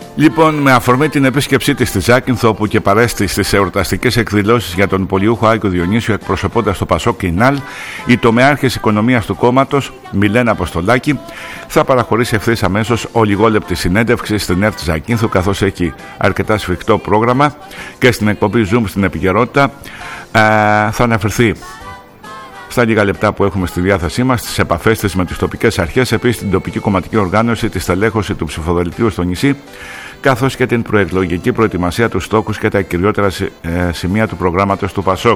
Λοιπόν, με αφορμή την επίσκεψή της στη Ζάκυνθο, όπου και παρέστη στις εορταστικές εκδηλώσεις για τον πολιούχο Άγιο Διονύσιο, εκπροσωπώντας το Πασόκ Κινάλ, η τομεάρχης οικονομίας του κόμματος, Μιλένα Αποστολάκη, θα παραχωρήσει ευθύς αμέσως ολιγόλεπτη συνέντευξη στην ΕΡΤ Ζάκυνθου, καθώς έχει αρκετά σφιχτό πρόγραμμα, και στην εκπομπή Zoom στην επικαιρότητα θα αναφερθεί στα λίγα λεπτά που έχουμε στη διάθεσή μας στις επαφές της με τις τοπικές αρχές, επίσης την τοπική κομματική οργάνωση, τη στελέχωση του ψηφοδελτίου στο νησί, καθώς και την προεκλογική προετοιμασία, τους στόχους και τα κυριότερα σημεία του προγράμματος του ΠΑΣΟΚ.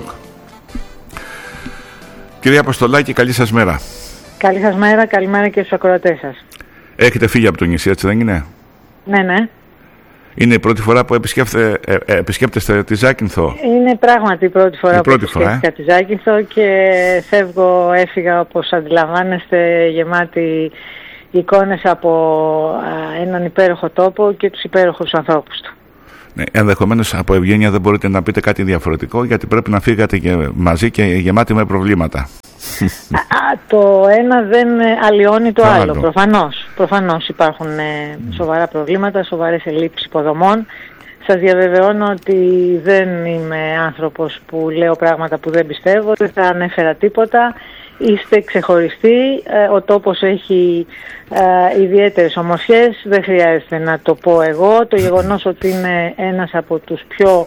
Κυρία Αποστολάκη, καλή σας μέρα. Καλή σας μέρα, καλημέρα και στους ακροατές σας. Έχετε φύγει από το νησί, έτσι δεν είναι? Ναι. Είναι η πρώτη φορά που επισκέπτεστε τη Ζάκυνθο? Είναι πράγματι η πρώτη φορά που επισκέπτηκα τη Ζάκυνθο και έφυγα όπως αντιλαμβάνεστε γεμάτη εικόνες από έναν υπέροχο τόπο και τους υπέροχους ανθρώπους του. Ναι, ενδεχομένως από ευγένεια δεν μπορείτε να πείτε κάτι διαφορετικό, γιατί πρέπει να φύγατε και μαζί και γεμάτοι με προβλήματα. Το ένα δεν αλλοιώνει το άλλο. Προφανώς υπάρχουν σοβαρά προβλήματα, σοβαρές ελλείψεις υποδομών. Σας διαβεβαιώνω ότι δεν είμαι άνθρωπος που λέω πράγματα που δεν πιστεύω, δεν θα ανέφερα τίποτα. Είστε ξεχωριστοί, ο τόπος έχει ιδιαίτερες ομορφιές, δεν χρειάζεται να το πω εγώ. Το γεγονός ότι είναι ένας από τους πιο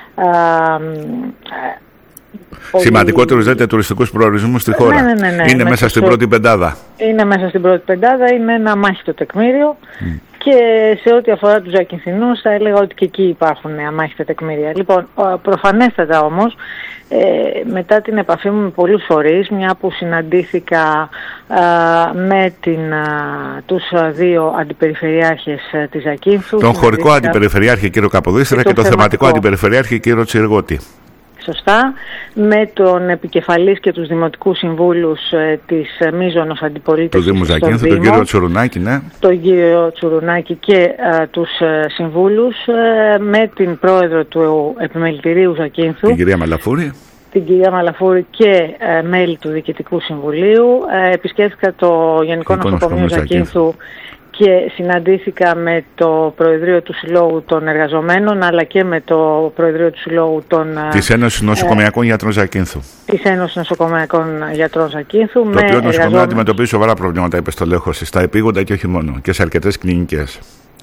σημαντικότερους τουριστικούς προορισμούς στη χώρα. Ναι. Είναι μέσα στην πρώτη πεντάδα. Είναι μέσα στην πρώτη πεντάδα, είναι ένα αμάχητο τεκμήριο. Και σε ό,τι αφορά τους Ζακυνθινούς θα έλεγα ότι και εκεί υπάρχουν αμάχητα τεκμήρια. Λοιπόν, προφανέστατα όμως, μετά την επαφή μου με πολλούς φορείς, μια που συναντήθηκα με τους δύο αντιπεριφερειάρχες της Ζακύνθου, τον χωρικό αντιπεριφερειάρχη κύριο Καποδίστρα και το θεματικό αντιπεριφερειάρχη κύριο Τσιργότη. Σωστά, με τον επικεφαλής και τους δημοτικούς συμβούλους της μείζωνος αντιπολίτευσης του Δήμου Ζακύνθου, τον κύριο Τσουρουνάκη, ναι. Τον κύριο Τσουρουνάκη και τους συμβούλους, με την πρόεδρο του Επιμελητηρίου Ζακύνθου, την κυρία Μαλαφούρη, και μέλη του Διοικητικού Συμβουλίου. Επισκέφθηκα το Γενικό Νοσοκομείο Ζακύνθου και συναντήθηκα με το Προεδρείο του Συλλόγου των Εργαζομένων, αλλά και με το Προεδρείο του Συλλόγου της Ένωσης Νοσοκομειακών Γιατρών Ζακύνθου. Της Ένωσης Νοσοκομειακών Γιατρών Ζακύνθου. Το οποίο νοσοκομείο αντιμετωπίζει σοβαρά προβλήματα επιστολέχωσης, στα επίγοντα και όχι μόνο, και σε αρκετές κλινικές.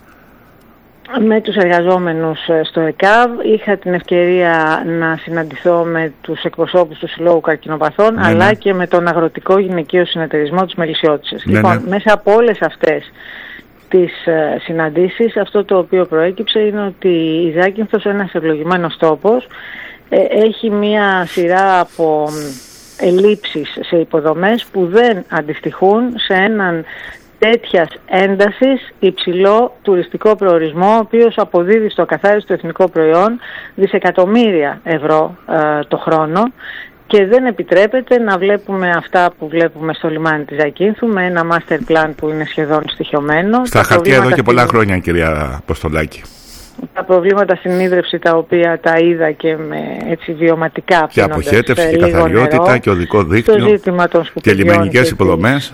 Με τους εργαζόμενους στο ΕΚΑΒ είχα την ευκαιρία να συναντηθώ με τους εκπροσώπους του Συλλόγου Καρκινοπαθών, αλλά και με τον Αγροτικό Γυναικείο Συνεταιρισμό της Μελισσιώτισσας. Λοιπόν, μέσα από όλες αυτές τις συναντήσεις, αυτό το οποίο προέκυψε είναι ότι η Ζάκυνθος, ένας ευλογημένος τόπος, έχει μία σειρά από ελλείψεις σε υποδομές που δεν αντιστοιχούν σε έναν τέτοιας έντασης υψηλό τουριστικό προορισμό, ο οποίος αποδίδει στο καθάριστο εθνικό προϊόν δισεκατομμύρια ευρώ το χρόνο, και δεν επιτρέπεται να βλέπουμε αυτά που βλέπουμε στο λιμάνι της Ζακύνθου, με ένα master plan που είναι σχεδόν στοιχειωμένο. Στα χαρτιά εδώ και πολλά χρόνια, κυρία Αποστολάκη. Τα προβλήματα στην ίδρυυση, τα οποία τα είδα και με έτσι βιωματικά, και αποχέτευση και καθαριότητα και οδικό δίκτυο και λιμενικές υποδομές.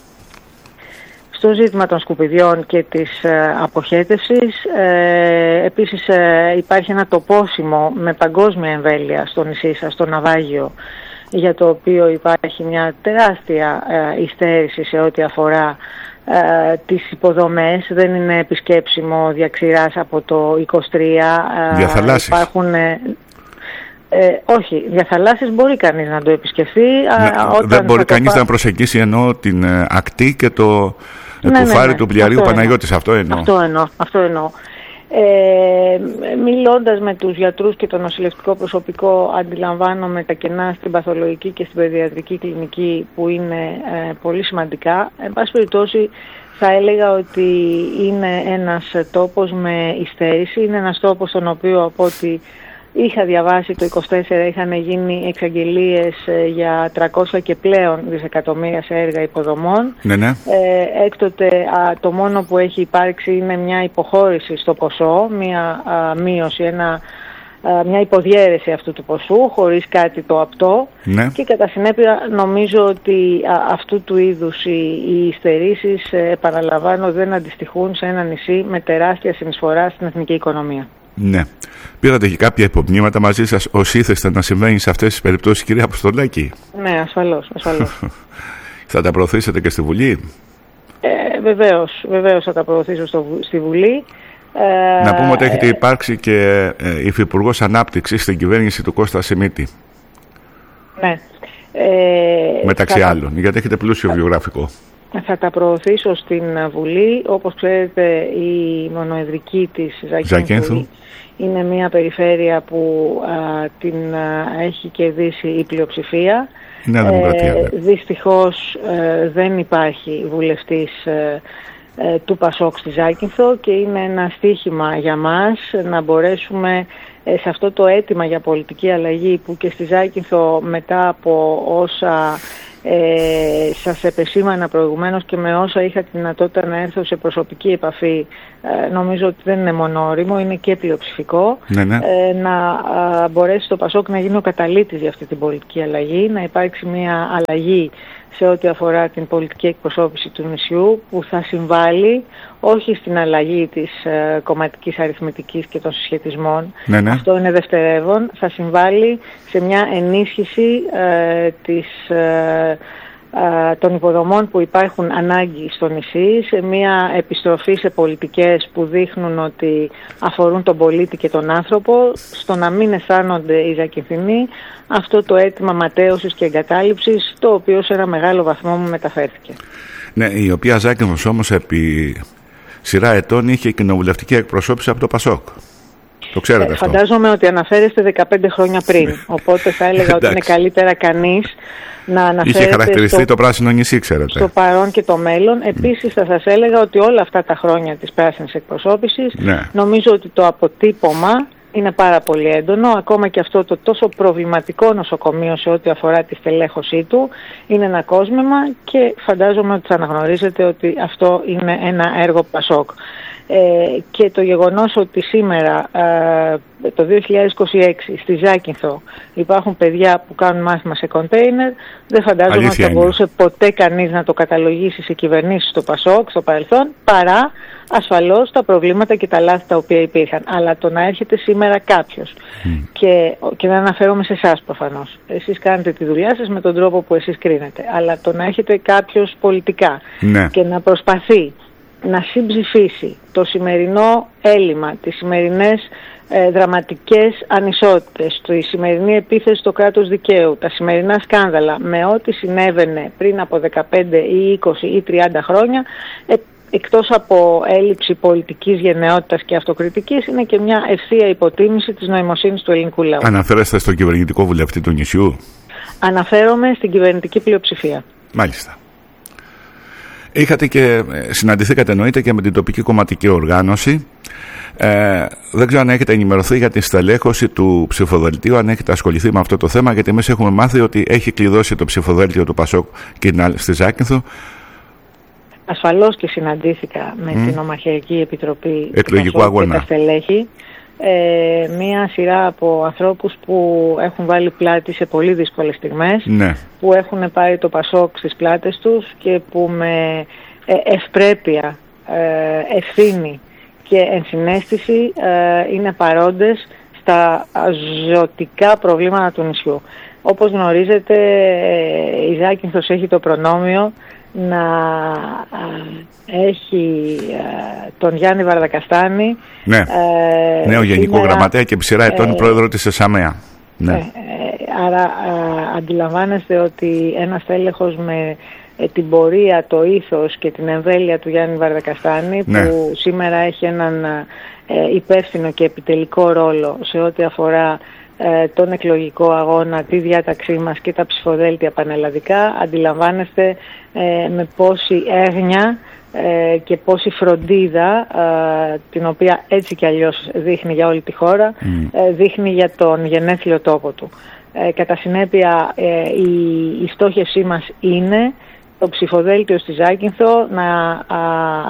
Στο ζήτημα των σκουπιδιών και της αποχέτευσης, επίσης υπάρχει ένα τοπόσιμο με παγκόσμια εμβέλεια στο νησί σας, στο Ναυάγιο, για το οποίο υπάρχει μια τεράστια υστέρηση σε ό,τι αφορά τις υποδομές. Δεν είναι επισκέψιμο διακσηράς από το 23. Διαθαλάσσεις. Υπάρχουν... όχι, διαθαλάσσεις μπορεί κανείς να το επισκεφθεί. Δεν μπορεί κανείς να προσεγγίσει ενώ την ακτή και το κουφάρι του πλοιαρίου Παναγιώτης. Αυτό εννοώ. Μιλώντας με τους γιατρούς και το νοσηλευτικό προσωπικό, αντιλαμβάνομαι τα κενά στην παθολογική και στην παιδιατρική κλινική, που είναι πολύ σημαντικά. Εν πάση περιπτώσει, θα έλεγα ότι είναι ένας τόπος με υστέρηση. Είναι ένας τόπος στον οποίο, από ό,τι είχα διαβάσει, το 24 είχαν γίνει εξαγγελίες για 300 και πλέον δισεκατομμύρια σε έργα υποδομών. Ναι. Έκτοτε το μόνο που έχει υπάρξει είναι μια υποχώρηση στο ποσό, μια μείωση, ένα μια υποδιέρεση αυτού του ποσού χωρίς κάτι το απτό, και κατά συνέπεια νομίζω ότι αυτού του είδους οι υστερήσεις, επαναλαμβάνω, δεν αντιστοιχούν σε ένα νησί με τεράστια συνεισφορά στην εθνική οικονομία. Ναι. Πήρατε και κάποια υπομνήματα μαζί σας ως ήθεστε να συμβαίνει σε αυτές τις περιπτώσεις, κυρία Αποστολάκη? Ναι, ασφαλώς. Θα τα προωθήσετε και στη Βουλή? Βεβαίως θα τα προωθήσω στη Βουλή. Να πούμε ότι έχετε υπάρξει και υφυπουργός ανάπτυξης στην κυβέρνηση του Κώστα Σιμίτη. Ναι. Μεταξύ άλλων, γιατί έχετε πλούσιο βιογραφικό. Θα τα προωθήσω στην Βουλή. Όπως ξέρετε, η μονοεδρική της Ζακίνθου είναι μια περιφέρεια που την έχει κερδίσει η πλειοψηφία. Είναι δημοκρατία. Δυστυχώς δεν υπάρχει βουλευτής του ΠΑΣΟΚ στη Ζάκυνθο, και είναι ένα στίχημα για μας να μπορέσουμε σε αυτό το αίτημα για πολιτική αλλαγή, που και στη Ζάκυνθο, μετά από όσα σας επεσήμανα προηγουμένως και με όσα είχα τη δυνατότητα να έρθω σε προσωπική επαφή, νομίζω ότι δεν είναι μόνο όριμο, είναι και πλειοψηφικό. Να μπορέσει το ΠΑΣΟΚ να γίνει ο καταλύτης για αυτή την πολιτική αλλαγή, να υπάρξει μια αλλαγή σε ό,τι αφορά την πολιτική εκπροσώπηση του νησιού, που θα συμβάλλει όχι στην αλλαγή της κομματικής αριθμητικής και των συσχετισμών, αυτό είναι δευτερεύον, θα συμβάλλει σε μια ενίσχυση των υποδομών που υπάρχουν ανάγκη στο νησί, σε μια επιστροφή σε πολιτικές που δείχνουν ότι αφορούν τον πολίτη και τον άνθρωπο, στο να μην αισθάνονται οι Ζακυνθινοί αυτό το αίτημα ματέωσης και εγκατάλειψης, το οποίο σε ένα μεγάλο βαθμό μου μεταφέρθηκε. Ναι, η οποία Ζάκυνθος όμως επί σειρά ετών είχε κοινοβουλευτική εκπροσώπηση από το ΠΑΣΟΚ. Το ξέρετε αυτό? Φαντάζομαι ότι αναφέρεστε 15 χρόνια πριν, οπότε θα έλεγα ότι είναι καλύτερα κανείς να αναφέρεται. Είχε χαρακτηριστεί το πράσινο νησί, ξέρετε. Στο παρόν και το μέλλον. Επίσης θα σας έλεγα ότι όλα αυτά τα χρόνια της πράσινης εκπροσώπησης, νομίζω ότι το αποτύπωμα είναι πάρα πολύ έντονο. Ακόμα και αυτό το τόσο προβληματικό νοσοκομείο σε ό,τι αφορά τη στελέχωσή του είναι ένα κόσμημα, και φαντάζομαι ότι θα αναγνωρίζετε ότι αυτό είναι ένα έργο ΠΑΣΟΚ. Και το γεγονός ότι σήμερα, το 2026, στη Ζάκυνθο υπάρχουν παιδιά που κάνουν μάθημα σε κοντέινερ, δεν φαντάζομαι ότι θα μπορούσε ποτέ κανείς να το καταλογίσει σε κυβερνήσεις του ΠΑΣΟΚ στο παρελθόν, παρά ασφαλώς τα προβλήματα και τα λάθη τα οποία υπήρχαν. Αλλά το να έρχεται σήμερα κάποιος και να αναφέρομαι σε εσάς προφανώς, εσείς κάνετε τη δουλειά σας με τον τρόπο που εσείς κρίνετε, αλλά το να έρχεται κάποιος πολιτικά και να προσπαθεί να συμψηφίσει το σημερινό έλλειμμα, τις σημερινές δραματικές ανισότητες, τη σημερινή επίθεση στο κράτος δικαίου, τα σημερινά σκάνδαλα με ό,τι συνέβαινε πριν από 15 ή 20 ή 30 χρόνια, εκτός από έλλειψη πολιτικής γενναιότητας και αυτοκριτικής, είναι και μια ευθεία υποτίμηση της νοημοσύνης του ελληνικού λαού. Αναφέρεστε στον κυβερνητικό βουλευτή του νησιού? Αναφέρομαι στην κυβερνητική πλειοψηφία. Μάλιστα. Είχατε και συναντηθήκατε εννοείται και με την τοπική κομματική οργάνωση. Δεν ξέρω αν έχετε ενημερωθεί για τη στελέχωση του ψηφοδελτίου, αν έχετε ασχοληθεί με αυτό το θέμα, γιατί εμείς έχουμε μάθει ότι έχει κλειδώσει το ψηφοδέλτιο του ΠΑΣΟΚ στη Ζάκυνθο. Ασφαλώς και συναντήθηκα με την Ομαχαιρική Επιτροπή Εκλογικού Αγώνα και τα στελέχη. Μία σειρά από ανθρώπους που έχουν βάλει πλάτη σε πολύ δύσκολες στιγμές, που έχουν πάρει το ΠΑΣΟΚ στις πλάτες τους και που με ευπρέπεια, ευθύνη και ενσυναίσθηση είναι παρόντες στα ζωτικά προβλήματα του νησιού. Όπως γνωρίζετε, η Ζάκυνθος έχει το προνόμιο να έχει τον Γιάννη Βαρδακαστάνη, νέο Γενικό Γραμματέα και επί σειρά ετών πρόεδρο της ΕΣΑΜΕΑ. Άρα αντιλαμβάνεστε ότι ένας τέλεχος με την πορεία, το ήθος και την εμβέλεια του Γιάννη Βαρδακαστάνη, που σήμερα έχει έναν υπεύθυνο και επιτελικό ρόλο σε ό,τι αφορά τον εκλογικό αγώνα, τη διάταξή μας και τα ψηφοδέλτια πανελλαδικά, αντιλαμβάνεστε με πόση έγνοια και πόση φροντίδα, την οποία έτσι κι αλλιώς δείχνει για όλη τη χώρα, δείχνει για τον γενέθλιο τόπο του. Κατά συνέπεια, η στόχευσή μας είναι το ψηφοδέλτιο στη Ζάκυνθο να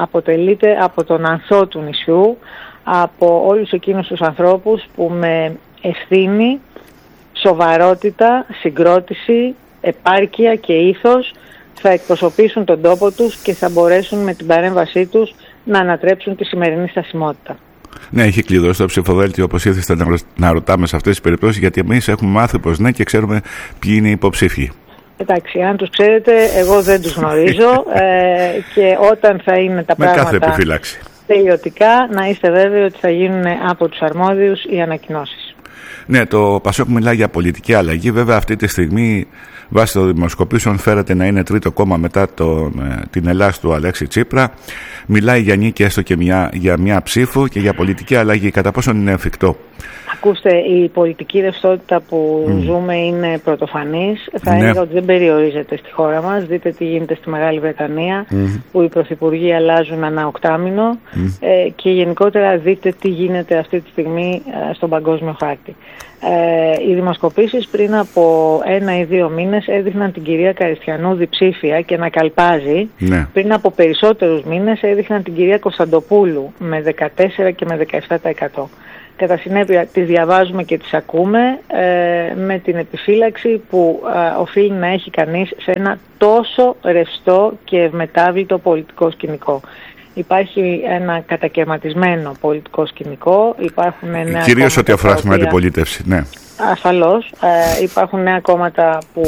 αποτελείται από τον ανθό του νησιού, από όλους εκείνους τους ανθρώπους που με ευθύνη, σοβαρότητα, συγκρότηση, επάρκεια και ήθος θα εκπροσωπήσουν τον τόπο τους και θα μπορέσουν με την παρέμβασή τους να ανατρέψουν τη σημερινή στασιμότητα. Ναι, έχει κλειδώσει το ψηφοδέλτιο, όπως ήθεστε να ρωτάμε σε αυτές τις περιπτώσεις, γιατί εμείς έχουμε μάθει πως ναι και ξέρουμε ποιοι είναι οι υποψήφοι. Εντάξει, αν τους ξέρετε, εγώ δεν τους γνωρίζω και όταν θα είναι τα πράγματα κάθε επιφύλαξη τελειωτικά, να είστε βέβαιοι ότι θα γίνουν από τους αρμόδιους οι ανακοινώσεις. Ναι, το Πασόκ μιλάει για πολιτική αλλαγή. Βέβαια, αυτή τη στιγμή, βάσει των δημοσκοπήσεων, φέρεται να είναι τρίτο κόμμα μετά την Ελλάς του Αλέξη Τσίπρα. Μιλάει για νίκη έστω και για μια ψήφο και για πολιτική αλλαγή. Κατά πόσον είναι εφικτό? Ακούστε, η πολιτική ρευστότητα που ζούμε είναι πρωτοφανής. Θα έλεγα ότι δεν περιορίζεται στη χώρα μας. Δείτε τι γίνεται στη Μεγάλη Βρετανία, που οι πρωθυπουργοί αλλάζουν ανά οκτάμηνο και γενικότερα δείτε τι γίνεται αυτή τη στιγμή στον παγκόσμιο χάρτη. Οι δημοσκοπήσεις πριν από 1 ή 2 μήνες έδειχναν την κυρία Καριστιανού διψήφια και να καλπάζει. Πριν από περισσότερους μήνες έδειχναν την κυρία Κωνσταντοπούλου με 14% και με 17%. Κατά συνέπεια τις διαβάζουμε και τις ακούμε με την επιφύλαξη που οφείλει να έχει κανείς σε ένα τόσο ρευστό και ευμετάβλητο πολιτικό σκηνικό. Υπάρχει ένα κατακαιρματισμένο πολιτικό σκηνικό, υπάρχουν νέα κυρίως ό,τι αφορά στην αντιπολίτευση, ναι. Ασφαλώς, υπάρχουν νέα κόμματα που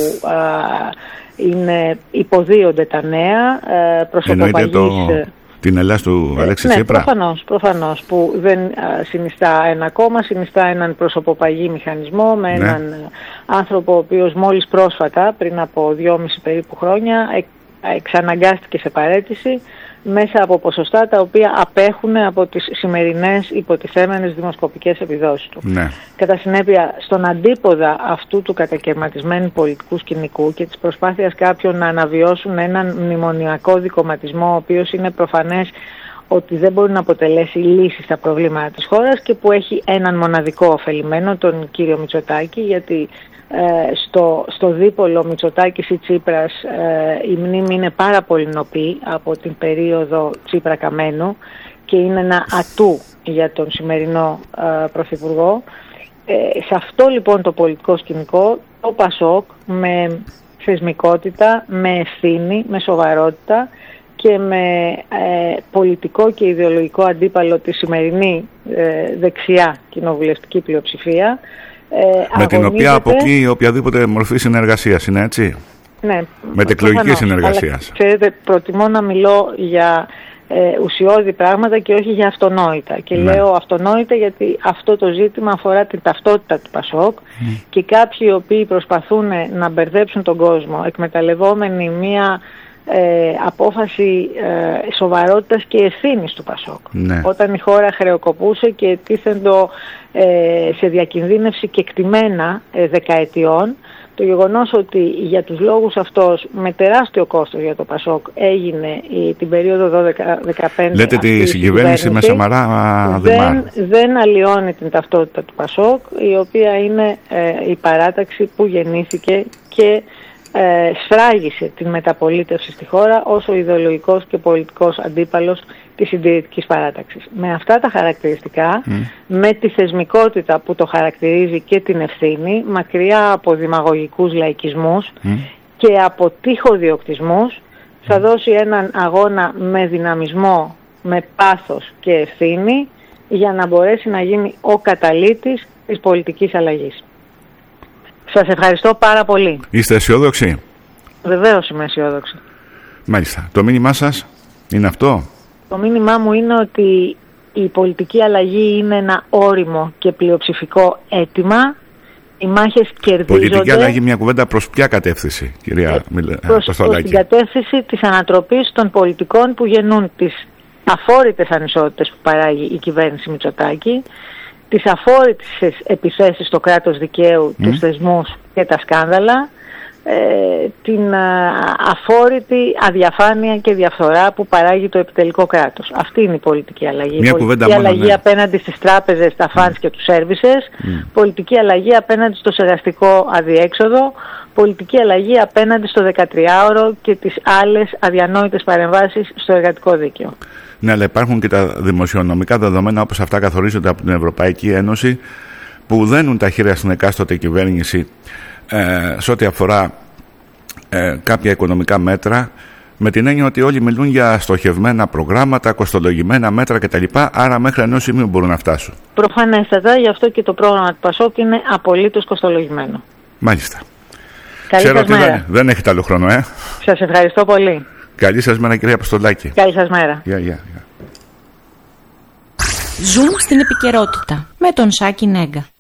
υποδίονται τα νέα, προσωποπαγής. Την Ελλάς του Αλέξη Τσίπρα. Προφανώς, που δεν συνιστά ένα κόμμα, συνιστά έναν προσωποπαγή μηχανισμό με έναν άνθρωπο ο οποίος μόλις πρόσφατα, πριν από 2,5 περίπου χρόνια, εξαναγκάστηκε σε παραίτηση μέσα από ποσοστά τα οποία απέχουν από τις σημερινές υποτιθέμενες δημοσκοπικές επιδόσεις του. Κατά συνέπεια, στον αντίποδα αυτού του κατακαιρματισμένου πολιτικού σκηνικού και της προσπάθειας κάποιων να αναβιώσουν έναν μνημονιακό δικομματισμό, ο οποίος είναι προφανές ότι δεν μπορεί να αποτελέσει λύση στα προβλήματα της χώρας και που έχει έναν μοναδικό ωφελημένο, τον κύριο Μητσοτάκη, γιατί στο δίπολο Μητσοτάκης ή Τσίπρας η μνήμη είναι πάρα πολύ νοπή από την περίοδο Τσίπρα-Καμένου και είναι ένα ατού για τον σημερινό πρωθυπουργό. Σε αυτό λοιπόν το πολιτικό σκηνικό το Πασόκ με θεσμικότητα, με ευθύνη, με σοβαρότητα και με πολιτικό και ιδεολογικό αντίπαλο τη σημερινή δεξιά κοινοβουλευτική πλειοψηφία, με την οποία αποκλείει οποιαδήποτε μορφή συνεργασίας, είναι έτσι? Ναι. Μετεκλογική συνεργασίας. Ξέρετε, προτιμώ να μιλώ για ουσιώδη πράγματα και όχι για αυτονόητα. Και λέω αυτονόητα γιατί αυτό το ζήτημα αφορά την ταυτότητα του Πασόκ και κάποιοι οι οποίοι προσπαθούν να μπερδέψουν τον κόσμο εκμεταλλευόμενοι μία απόφαση σοβαρότητας και ευθύνης του Πασόκ. Όταν η χώρα χρεοκοπούσε και τίθεντο σε διακινδύνευση κεκτημένα δεκαετιών, το γεγονός ότι για τους λόγους αυτός με τεράστιο κόστος για το Πασόκ έγινε την περίοδο 12-15. Λέτε τη συγκυβέρνηση με Σαμαρά δεν αλλοιώνει την ταυτότητα του Πασόκ, η οποία είναι η παράταξη που γεννήθηκε και σφράγισε την μεταπολίτευση στη χώρα ως ο ιδεολογικός και πολιτικός αντίπαλος της συντηρητικής παράταξης. Με αυτά τα χαρακτηριστικά, με τη θεσμικότητα που το χαρακτηρίζει και την ευθύνη, μακριά από δημαγωγικούς λαϊκισμούς και από τείχοδιοκτισμούς, θα δώσει έναν αγώνα με δυναμισμό, με πάθος και ευθύνη για να μπορέσει να γίνει ο καταλύτης της πολιτικής αλλαγής. Σας ευχαριστώ πάρα πολύ. Είστε αισιόδοξοι? Βεβαίως είμαι αισιόδοξη. Μάλιστα. Το μήνυμά σας είναι αυτό? Το μήνυμά μου είναι ότι η πολιτική αλλαγή είναι ένα όριμο και πλειοψηφικό αίτημα. Οι μάχες κερδίζονται. Πολιτική αλλαγή, μια κουβέντα προς ποια κατεύθυνση, κυρία Αποστολάκη? Προς την κατεύθυνση της ανατροπής των πολιτικών που γεννούν τις αφόρητες ανισότητες που παράγει η κυβέρνηση Μητσοτάκη, τις αφόρητες επιθέσεις στο κράτος δικαίου, τους θεσμούς και τα σκάνδαλα, την αφόρητη αδιαφάνεια και διαφθορά που παράγει το επιτελικό κράτος. Αυτή είναι η πολιτική αλλαγή. Μια πολιτική αλλαγή απέναντι στις τράπεζες, τα funds και τους services, πολιτική αλλαγή απέναντι στο σεγαστικό αδιέξοδο, πολιτική αλλαγή απέναντι στο 13ωρο και τις άλλες αδιανόητες παρεμβάσεις στο εργατικό δίκαιο. Ναι, αλλά υπάρχουν και τα δημοσιονομικά δεδομένα όπως αυτά καθορίζονται από την Ευρωπαϊκή Ένωση που δένουν τα χέρια στην εκάστοτε κυβέρνηση σε ό,τι αφορά κάποια οικονομικά μέτρα, με την έννοια ότι όλοι μιλούν για στοχευμένα προγράμματα, κοστολογημένα μέτρα κτλ. Άρα μέχρι ενός σημείου μπορούν να φτάσουν. Προφανέστατα, γι' αυτό και το πρόγραμμα του ΠΑΣΟΚ είναι απολύτως κοστολογημένο. Μάλιστα. Καλή Ξέρω σας ότι μέρα. δεν έχετε άλλο χρόνο, Σας ευχαριστώ πολύ. Καλή σας μέρα, κυρία Αποστολάκη. Καλή σας μέρα. Γεια. Ζουν στην επικαιρότητα με τον Σάκη Νέγκα.